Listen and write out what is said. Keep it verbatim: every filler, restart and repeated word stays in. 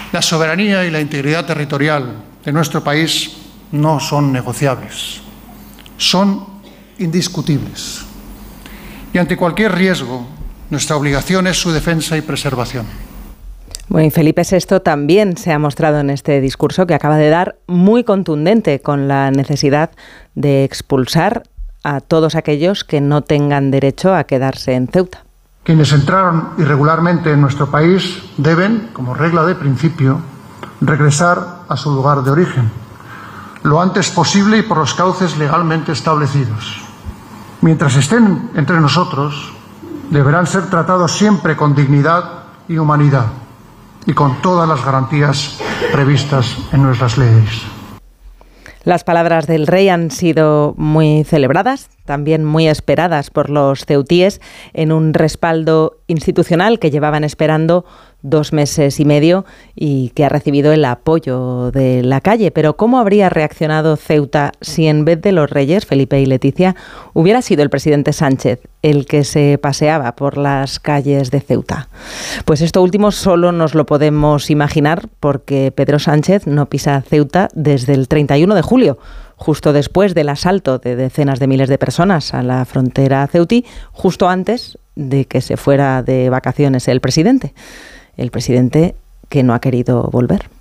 La soberanía y la integridad territorial de nuestro país no son negociables, son indiscutibles. Y ante cualquier riesgo, nuestra obligación es su defensa y preservación. Bueno, y Felipe sexto también se ha mostrado en este discurso que acaba de dar muy contundente con la necesidad de expulsar a todos aquellos que no tengan derecho a quedarse en Ceuta. Quienes entraron irregularmente en nuestro país deben, como regla de principio, regresar a su lugar de origen, lo antes posible y por los cauces legalmente establecidos. Mientras estén entre nosotros, deberán ser tratados siempre con dignidad y humanidad y con todas las garantías previstas en nuestras leyes. Las palabras del rey han sido muy celebradas, también muy esperadas por los ceutíes, en un respaldo institucional que llevaban esperando dos meses y medio y que ha recibido el apoyo de la calle. Pero ¿cómo habría reaccionado Ceuta si en vez de los reyes, Felipe y Leticia, hubiera sido el presidente Sánchez el que se paseaba por las calles de Ceuta? Pues esto último solo nos lo podemos imaginar porque Pedro Sánchez no pisa Ceuta desde el treinta y uno de julio, justo después del asalto de decenas de miles de personas a la frontera ceutí, justo antes de que se fuera de vacaciones el presidente. El presidente que no ha querido volver.